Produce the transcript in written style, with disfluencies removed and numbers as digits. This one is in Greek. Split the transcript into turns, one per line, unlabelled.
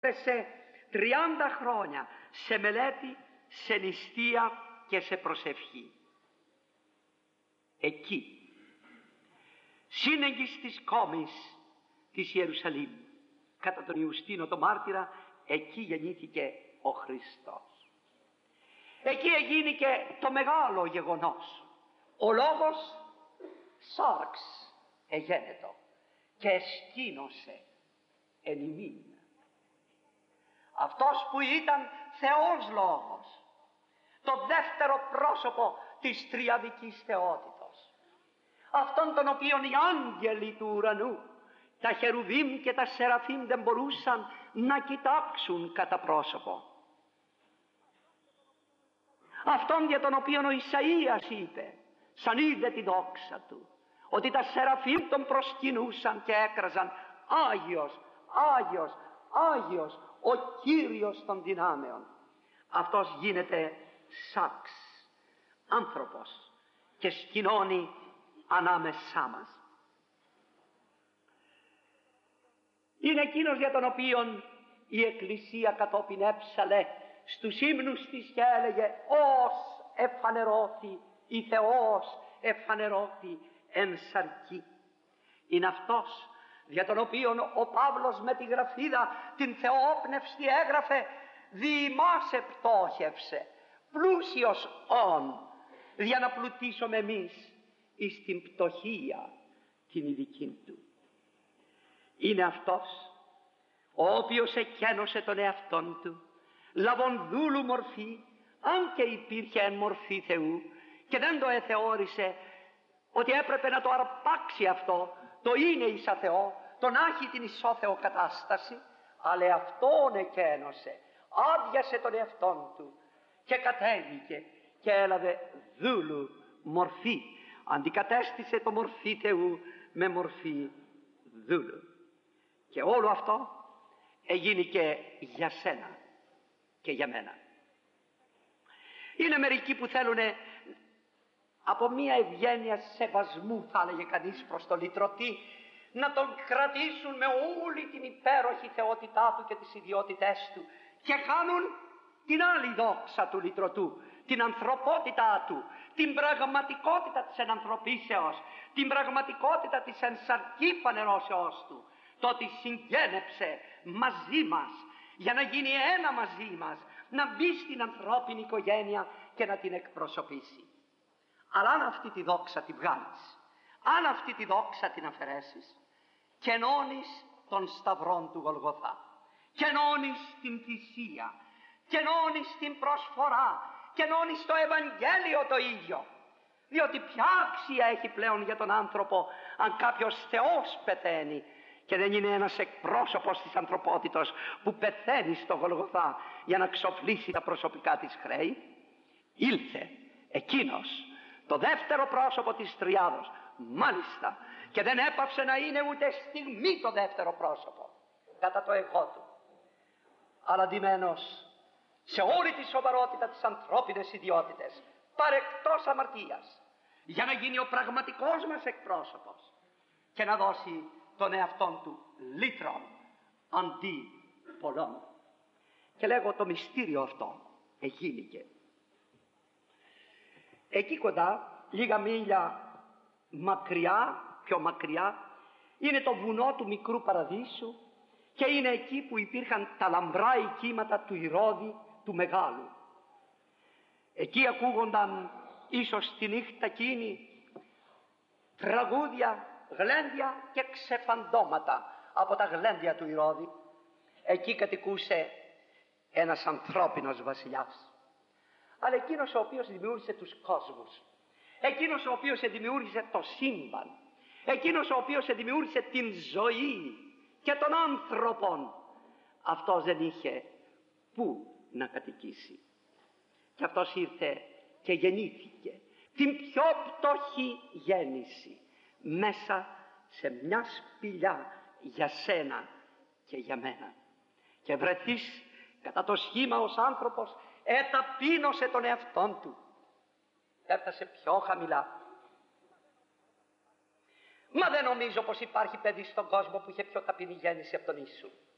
σε 30 χρόνια σε μελέτη, σε νηστεία και σε προσευχή. Εκεί, σύνεγγις της κόμης της Ιερουσαλήμ, κατά τον Ιουστίνο το μάρτυρα, εκεί γεννήθηκε ο Χριστός. Εκεί εγίνηκε το μεγάλο γεγονός. Ο Λόγος σάρξ εγένετο και εσκήνωσε εν ημίν. Αυτός που ήταν Θεός Λόγος, το δεύτερο πρόσωπο της τριαδικής θεότητος, αυτόν τον οποίον οι άγγελοι του ουρανού, τα χερουβίμ και τα σεραφείμ δεν μπορούσαν να κοιτάξουν κατά πρόσωπο. Αυτόν για τον οποίον ο Ισαΐας είπε, σαν είδε τη δόξα του, ότι τα σεραφείμ τον προσκυνούσαν και έκραζαν Άγιος, Άγιος, Άγιος, ο Κύριος των δυνάμεων. Αυτός γίνεται σάξ, άνθρωπος, και σκηνώνει ανάμεσά μας. Είναι εκείνος για τον οποίον η Εκκλησία κατόπιν έψαλε στους ύμνους της και έλεγε «Ως εφανερώθη η Θεός, εφανερώθη εν σαρκή». Είναι αυτός για τον οποίον ο Παύλος με τη γραφίδα την θεόπνευστη έγραφε «Δι' ημάς επτόχευσε, πλούσιος όν, για να πλουτίσουμε εμείς εις την πτωχία την ειδική του». Είναι αυτός ο οποίος εκένωσε τον εαυτόν του, λαβών δούλου μορφή, αν και υπήρχε εν μορφή Θεού, και δεν το εθεώρησε ότι έπρεπε να το αρπάξει αυτό, το είναι εις Θεό, τον άχει την ισόθεο κατάσταση, αλλά αυτόν εκένωσε, άδειασε τον εαυτόν του και κατέβηκε και έλαβε δούλου μορφή, αντικατέστησε το μορφή Θεού με μορφή δούλου. Και όλο αυτό έγινε και για σένα και για μένα. Είναι μερικοί που θέλουν από μία ευγένεια σεβασμού, θα έλεγε κανείς, προς τον λυτρωτή, να τον κρατήσουν με όλη την υπέροχη θεότητά του και τις ιδιότητές του και κάνουν την άλλη δόξα του λυτρωτού, την ανθρωπότητά του, την πραγματικότητα της ενανθρωπίσεως, την πραγματικότητα της ενσαρκή φανερώσεώς του, το ότι συγγένεψε μαζί μας για να γίνει ένα μαζί μας, να μπει στην ανθρώπινη οικογένεια και να την εκπροσωπήσει. Αλλά αν αυτή τη δόξα τη βγάλεις, αν αυτή τη δόξα την αφαιρέσεις, κενώνεις τον σταυρόν του Γολγοθά, κενώνεις την θυσία, κενώνεις την προσφορά, κενώνεις το Ευαγγέλιο το ίδιο. Διότι ποια αξία έχει πλέον για τον άνθρωπο αν κάποιος Θεός πεθαίνει και δεν είναι ένας εκπρόσωπος της ανθρωπότητος που πεθαίνει στο Γολγοθά για να ξοφλήσει τα προσωπικά της χρέη? Ήλθε εκείνος, το δεύτερο πρόσωπο της τριάδος, μάλιστα, και δεν έπαυσε να είναι ούτε στιγμή το δεύτερο πρόσωπο κατά το εγώ του, αλλά ντυμένος σε όλη τη σοβαρότητα της ανθρώπινες ιδιότητες, παρεκτός αμαρτίας, για να γίνει ο πραγματικός μας εκπρόσωπος και να δώσει τον εαυτόν του λύτρον αντί πολλών. Και λέγω, το μυστήριο αυτό εγίνηκε. Εκεί κοντά, λίγα μίλια μακριά, πιο μακριά, είναι το βουνό του μικρού παραδείσου και είναι εκεί που υπήρχαν τα λαμπρά οικίματα του Ηρώδη του Μεγάλου. Εκεί ακούγονταν ίσως τη νύχτα εκείνη τραγούδια, γλέντια και ξεφαντώματα από τα γλέντια του Ηρώδη. Εκεί κατοικούσε ένας ανθρώπινος βασιλιάς. Αλλά εκείνος ο οποίος δημιούργησε τους κόσμους, εκείνος ο οποίος δημιούργησε το σύμπαν, εκείνος ο οποίος δημιούργησε την ζωή και τον άνθρωπον, αυτός δεν είχε πού να κατοικήσει. Και αυτός ήρθε και γεννήθηκε την πιο πτωχή γέννηση μέσα σε μια σπηλιά για σένα και για μένα. Και βρεθείς κατά το σχήμα ως άνθρωπος, εταπείνωσε τον εαυτόν του, έφτασε πιο χαμηλά. Μα δεν νομίζω πως υπάρχει παιδί στον κόσμο που είχε πιο ταπεινή γέννηση από τον Ιησού.